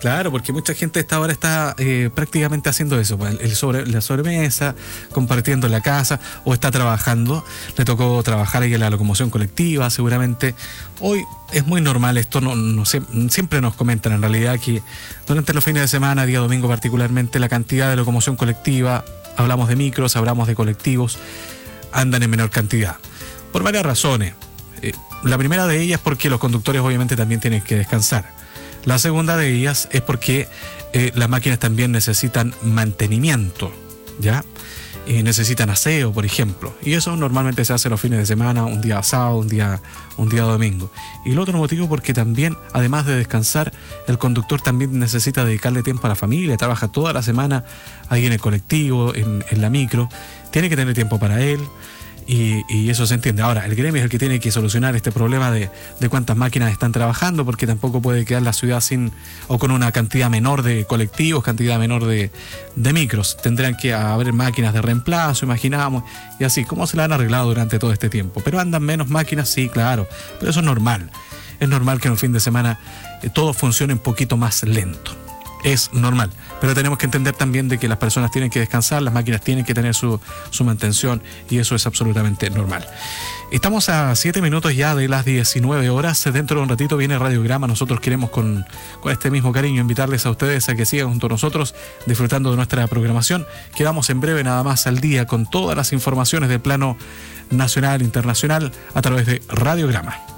Claro, porque mucha gente esta hora está prácticamente haciendo eso, pues, la sobremesa, compartiendo en la casa, o está trabajando. Le tocó trabajar ahí en la locomoción colectiva, seguramente. Hoy es muy normal esto, siempre nos comentan en realidad que durante los fines de semana, día domingo particularmente, la cantidad de locomoción colectiva, hablamos de micros, hablamos de colectivos, andan en menor cantidad. Por varias razones. La primera de ellas es porque los conductores obviamente también tienen que descansar. La segunda de ellas es porque las máquinas también necesitan mantenimiento, ¿ya? Y necesitan aseo, por ejemplo. Y eso normalmente se hace los fines de semana, un día sábado, un día domingo. Y el otro motivo porque también, además de descansar, el conductor también necesita dedicarle tiempo a la familia, trabaja toda la semana ahí en el colectivo, en la micro, tiene que tener tiempo para él. Y eso se entiende. Ahora, el gremio es el que tiene que solucionar este problema de cuántas máquinas están trabajando, porque tampoco puede quedar la ciudad con una cantidad menor de colectivos, cantidad menor de micros. Tendrán que haber máquinas de reemplazo, imaginamos, y así. ¿Cómo se la han arreglado durante todo este tiempo? Pero andan menos máquinas, sí, claro, pero eso es normal. Es normal que en un fin de semana todo funcione un poquito más lento. Es normal, pero tenemos que entender también de que las personas tienen que descansar, las máquinas tienen que tener su mantención, y eso es absolutamente normal. Estamos a 7 minutos ya de las 19 horas. Dentro de un ratito viene Radiograma. Nosotros queremos con este mismo cariño invitarles a ustedes a que sigan junto a nosotros disfrutando de nuestra programación. Quedamos en breve nada más al día con todas las informaciones del plano nacional e internacional a través de Radiograma.